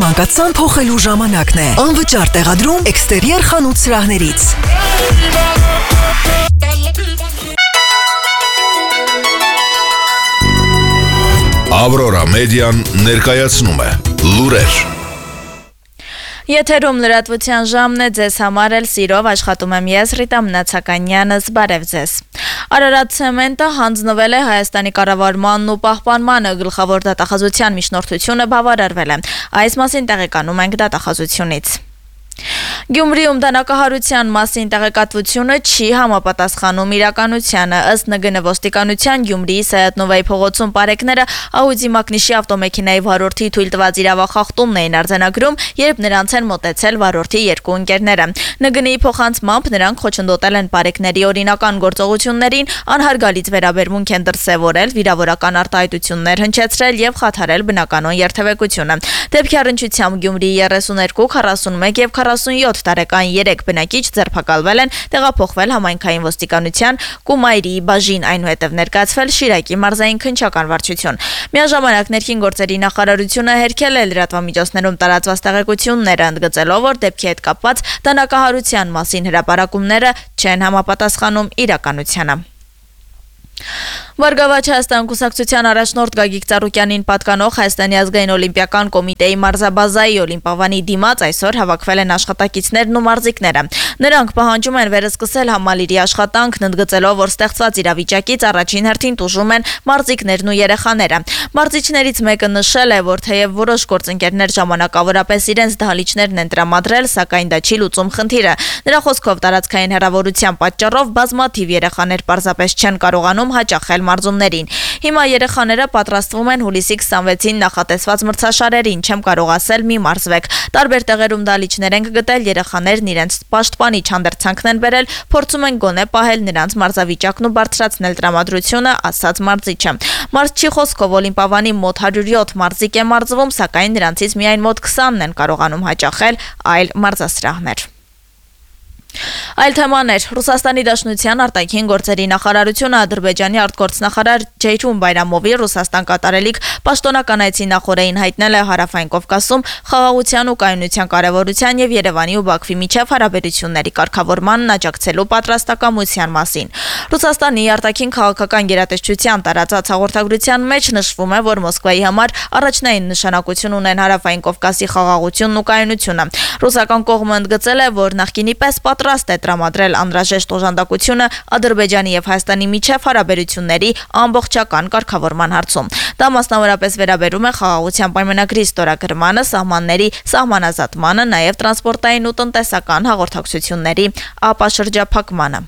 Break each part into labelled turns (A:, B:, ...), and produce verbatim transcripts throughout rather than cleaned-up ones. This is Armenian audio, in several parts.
A: մանկացան փոխելու ժամանակն է։ Անվճար տեղադրում էքստերիեր խանութ սրահներից։
B: Ավրորա մեդիան ներկայացնում է լուրեր։
C: Եթերում լրատվության ժամն է, ձեզ համար էլ սիրով աշխատում եմ ես Ռիտա Մնացականյանս, բարև ձեզ։ Արարատ ցեմենտը հանձնվել է Հայաստանի կառավարմանն ու պահպանմանը, գլխավոր դատախազության միջնորդությունը բավարարվել է։ Այս մասին տեղեկանում ենք դատախազությունից։ Գյումրիում դանակահարության մասին տեղեկատվությունը չի համապատասխանում իրականությանը, ըստ ՆԳՆ ոստիկանության Գյումրիի Սայաթնովայի փողոցում պարեկները Audi մակնիշի ավտոմեքենայի վարորդի թույլ տված իրավախախտումն էին արձանագրում, երբ նրանց են մոտեցել վարորդի երկու ընկերները։ ՆԳՆ-ի փոխանցմամբ նրանք խոչընդոտել են պարեկների օրինական գործողություններին, անհարգալից վերաբերմունք են դրսևորել, վիրավորական արտահայտություններ հնչեցրել եւ խաթարել բնականոն երթևեկությունը։ Դեպքի առնչությամբ Գյումրիի երեսուներկու, քառասունմեկ եւ քառասունյոթ տարեկան երեք բնակիչ ձերբակալվել են, տեղափոխվել համայնքային ոստիկանության Կումայրիի բաժին, այնուհետև ներկայացվել Շիրակի մարզային քննչական վարչություն։ Միաժամանակ ներքին գործերի նախարարությունը հերքել է լրատվամիջոցներում տարածված տեղեկությունները, ընդգծելով, որ դեպքի հետ կապված դանակահարության մասին հրապարակումները չեն համապատասխանում իրականությանը։ Վարգավաճ Հայաստան կուսակցության առաջնորդ Գագիկ Ծառուկյանին պատկանող Հայաստանի ազգային օլիմպիական կոմիտեի մարզաբազայի օլիմպիավանի դիմաց այսօր հավաքվել են աշխատակիցներն ու մարզիկները։ Նրանք պահանջում են վերսկսել համալիրի աշխատանքն, ընդգծելով, որ ստեղծված իրավիճակից առաջին հերթին տուժում են մարզիկներն ու երեխաները։ Մարզիչներից մեկը նշել է, որ թեև որոշ գործընկերներ ժամանակավորապես իրենց դահլիճներն են տրամադրել, սակայն դա չի լուծում խնդիրը։ Նրա խոսքով տարածքային հեռավորության պատճառով բազմաթիվ երեխաներ պարզապես չեն կարողանում հաճախել մարզումներին։ Հիմա երեխաները պատրաստվում են հուլիսի քսանվեցին նախատեսված մրցաշարերին, չեմ կարող ասել մի մարզվեք։ Տարբեր տեղերում դահլիճներ են գտել, երեխաներն իրենց պաշտպանի չանդերցանքն են բերել, փորձում են գոնե պահել նրանց մարզավիճակն ու բարձրացնել տրամադրությունը, ասաց մարզիչը։ Մարզչի խոսքով օլիմպիավանի մոտ հարյուրյոթ մարզիկ է մարզվում, սակայն նրանցից միայն մոտ քսանն են կարողանում հաճախել այլ մարզասրահներ։ Այլ թեմաներ։ Ռուսաստանի Դաշնության արտաքին գործերի նախարարությունը Ադրբեջանի արտգործնախարար Ջեյրուն Բայրամովի Ռուսաստան կատարելիք պաշտոնական այցի նախորդին հայտնել է Հարավային Կովկասում խաղաղության ու կայունության կարևորության եւ Երևանի ու Բաքվի միջև հարաբերությունների կարգավորմանն աջակցելու պատրաստակամության մասին։ Ռուսաստանի արտաքին քաղաքական գերատեսչության տարածած հաղորդագրության մեջ նշվում է, որ Մոսկվայի համար առաջնային նշանակություն ունեն Հարավային Կովկասի խաղաղությունն ու կայունությունը։ Ռուսական կողմը ընդգծել է, որ նախկինի պես պատրաստ է տրամադրել անհրաժեշտ օժանդակությունը Ադրբեջանի եւ Հայաստանի միջև հարաբերությունների ամբողջական կարգավորման հարցում։ Դա մասնավորապես վերաբերում է խաղաղության պայմանագրի ստորագրմանը, սահմանների սահմանազատմանը, նաեւ տրանսպորտային ու տնտեսական հաղորդակցությունների ապաշրջափակմանը։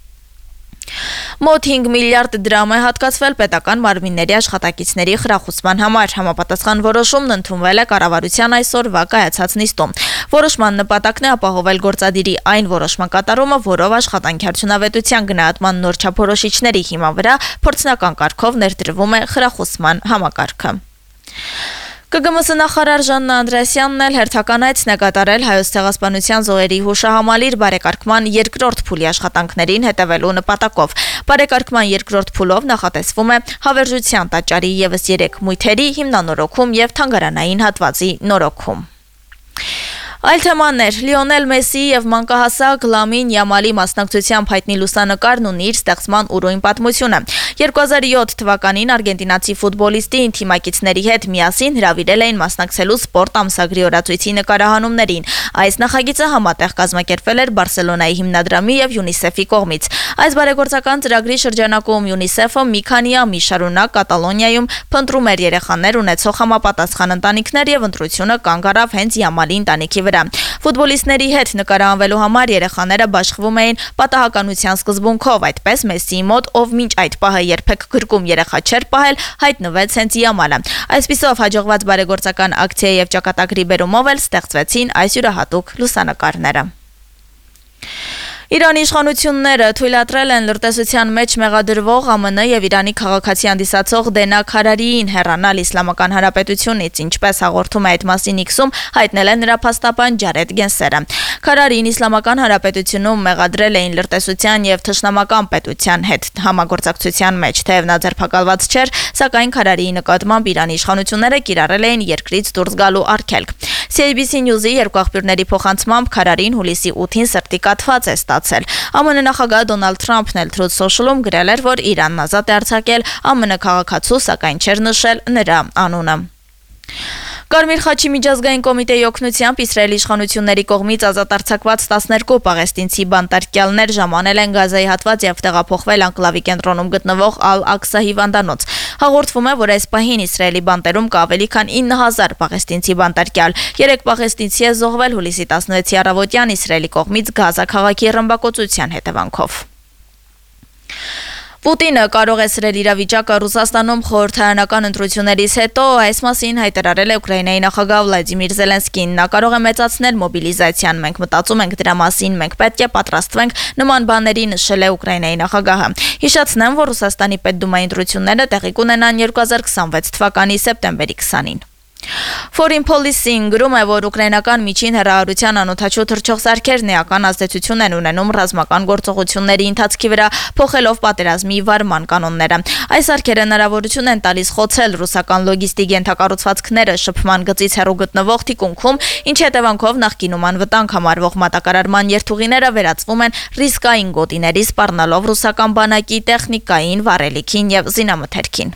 C: Մոտ հինգ միլիարդ դրամ է հատկացվել պետական մարմինների աշխատակիցների խրախուսման համար։ Համապատասխան որոշումն ընդունվել է կառավարության այսօրվա կայացած նիստում։ Որոշման նպատակն է ապահովել գործադիրի այն որոշման կատարումը, որով աշխատանքի արդյունավետության գնահատման նոր չափորոշիչների հիման վրա փորձնական կարգով ներդրվում է խրախուսման համակարգը։ ԿԳՄՍ նախարար Ժաննա Անդրեասյանն էլ հերթական այցն է կատարել Հայոց ցեղասպանության զոհերի հուշահամալիր բարեկարգման երկրորդ փուլի աշխատանքներին հետևելու նպատակով։ Բարեկարգման երկրորդ փուլով նախատեսվում է հավերժության տաճարի ևս երեք մույթերի հիմնանորոգում եւ թանգարանային հատվածի նորոգում։ Այլ թեմաներ։ Լիոնել Մեսսիի եւ մանկահասակ Լամին Յամալի մասնակցությամբ հայտնի լուսանկարն ունի իր ստեղծման ուրույն պատմությունը։ երկու հազար յոթ թվականին արգենտինացի ֆուտբոլիստին թիմակիցների հետ միասին հրավիրել էին մասնակցելու սպորտ ամսագրի օրացույցի նկարահանումներին։ Այս նախագիծը համատեղ կազմակերպվել էր Բարսելոնայի հիմնադրամի եւ ՅՈՒՆԻՍԵՖ-ի կողմից։ Այս բարեգործական ծրագրի շրջանակում ՅՈՒՆԻՍԵՖ-ը մի քանի ամիս շարունակ Կատալոնիայում փնտրում էր երեխաներ ունեցող համապատասխան ընտանիքներ եւ ընտրությունը կանգ առավ հենց Յամալի ընտանիքի վրա։ Ֆուտբոլիստների հետ նկարահանվելու համար երեխաները բաշխվում էին պատահականության սկզբունքով, այդպես Մեսսիի մոտ, ով մինչ այդ պահը երբեք գրկում երեխա չէր պահել, հայտնվեց հենց Յամալը։ Այսպիսով հաջողված բարեգործական ակցիայի եւ ճակատագրի բերումով էլ ստեղծվեցին այս յուրահատուկ լուսանկարները։ Իրանի իշխանությունները թույլատրել են լրտեսության մեջ մեղադրվող ԱՄՆ եւ Իրանի քաղաքացի հանդիսացող Դենա Քարարիին հեռանալ Իսլամական Հանրապետությունից, ինչպես հաղորդում է այդ մասին X-ում հայտնել է նրա փաստաբան Ջարեդ Գենսերը։ Քարարիին Իսլամական Հանրապետությունում մեղադրել էին լրտեսության եւ թշնամական պետության հետ համագործակցության մեջ, թեև նա ձերբակալված չէր, սակայն Քարարիի նկատմամբ Իրանի իշխանությունները կիրառել էին երկրից դուրս գալու արգելք։ C A B C News-ի երկու աղբյուրների փոխանցմամբ Քարարին հուլիսի ութին սրտի կաթված է ստացել։ ԱՄՆ նախագահ Դոնալդ Թրամփն էլ Truth Social-ում գրել էր, որ Իրանն ազատ է արձակել ԱՄՆ քաղաքացու, սակայն չէր նշել նրա անունը։ Կարմիր խաչի միջազգային կոմիտեի օգնությամբ Իսրայելի իշխանությունների կողմից ազատ արձակված տասներկու պաղեստինցի բանտարկյալներ ժամանել են Գազայի հատված եւ տեղափոխվել անկլավի կենտրոնում գտնվող Ալ-Ակսա հիվանդանոց։ Հաղորդվում է, որ այս պահին Իսրայելի բանտերում կա ավելի քան ինը հազար պաղեստինցի բանտարկյալ։ Երեք պաղեստինցի է զոհվել հուլիսի տասնվեցի առավոտյան Իսրայելի կողմից Գազա քաղաքի ռմբակոծության հետևանքով։ Պուտինը կարող է սրել իրավիճակը Ռուսաստանում խորհրդարանական ընտրություններից հետո, այս մասին հայտարարել է Ուկրաինայի նախագահ Վլադիմիր Զելենսկին։ Նա կարող է մեծացնել մոբիլիզացիան, մենք մտածում ենք դրա մասին, մենք պետք է պատրաստվենք նման բաների, նշել է Ուկրաինայի նախագահը։ Հիշեցնեմ, որ Ռուսաստանի պետդումայի ընտրությունները տեղի կունենան երկու հազար քսանվեց թվականի սեպտեմբերի քսանին։ Foreign Policy-ն գրում է, որ ուկրաինական միջին հեռահարության անօդաչու թռչող սարքերն էական ազդեցություն են ունենում ռազմական գործողությունների ընթացքի վրա, փոխելով պատերազմի վարման կանոնները։ Այս սարքերը հնարավորություն են տալիս խոցել ռուսական լոգիստիկ ենթակառուցվածքները շփման գծից հեռու գտնվող թիկունքում, ինչի հետևանքով նախկինում անվտանգ համարվող մատակարարման երթուղիները վերածվում են ռիսկային գոտիների, սպառնալով ռուսական բանակի տեխնիկային, վառելիքին եւ զինամթերքին։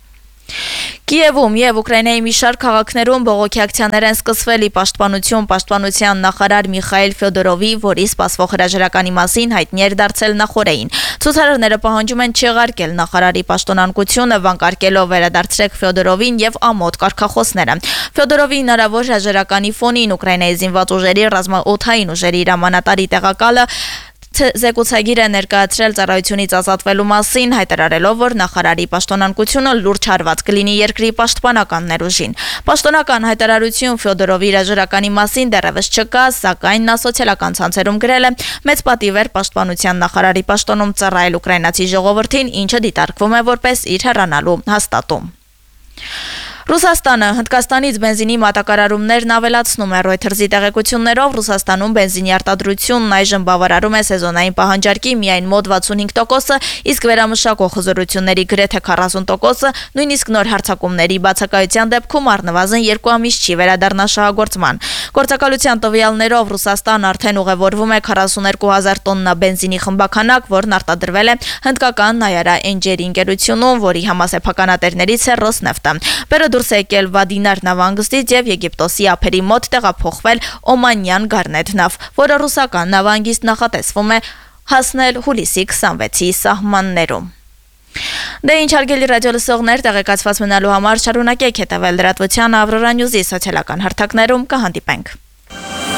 C: Կիևում եւ Ուկրաինայի մի շարք քաղաքներում բողոքի ակցիաներ են սկսվել ի պաշտպանություն պաշտպանության նախարար Միխայել Ֆյոդորովի, որի սպասվող հրաժարականի մասին հայտնի էր դարձել նախորդին։ Ցուցարարները պահանջում են չեղարկել նախարարի պաշտոնանկությունը, վանկարկելով վերադարձրեք Ֆյոդորովին եւ ամոթ կարգախոսները։ Ֆյոդորովի հնարավոր հրաժարականի ֆոնին Ուկրաինայի զինված ուժերի ռազմաօդային ուժերի հրամանատարի տեղակալը Զեկուցագիր է ներկայացրել ծառայությունից ազատվելու մասին, հայտարարելով, որ նախարարի պաշտոնանկությունը լուրջ հարված կլինի երկրի պաշտպանական ներուժին։ Պաշտոնական հայտարարություն Ֆյոդորովի հրաժարականի մասին դեռևս չկա, սակայն նա սոցիալական ցանցերում գրել է. «Մեծ պատիվ էր պաշտպանության նախարարի պաշտոնում ծառայել ուկրաինացի ժողովրդին, ինչը դիտարկվում է որպես իր հեռանալու հաստատում»։ Ռուսաստանը Հնդկաստանից բենզինի մատակարարումներն ավելացնում է։ Reuters-ի տեղեկություններով Ռուսաստանում բենզինի արտադրությունն այժմ բավարարում է սեզոնային պահանջարկի միայն մոտ վաթսունհինգ տոկոսը, իսկ վերամշակող հզորությունների գրեթե քառասուն տոկոսը, նույնիսկ նոր հարձակումների բացակայության դեպքում առնվազն երկու ամիս չի վերադառնա շահագործման։ Գործակալության տվյալներով Ռուսաստան արդեն ուղևորվում է քառասուներկու հազար տոննա բենզինի խմբականակ, որն արտադրվել է հնդկական Նայարա Էնջերի ընկերությունում, որի համասեփականատերներից է Ռոսնեֆտը։ Դուրս է եկել Վադինար նավահանգստից եւ Եգիպտոսի ափերի մոտ տեղափոխվել Օմանյան Գարնետ նավ, որը ռուսական նավահանգիստ նախատեսվում է հասնել հուլիսի քսանվեցի սահմաններում։ Դե ինչ հարգելի ռադիոլսողներ, տեղեկացված մնալու համար շարունակեք հետևել լրատվության Ավրորա Նյուզի սոցիալական հարթակներում, կհանդիպենք։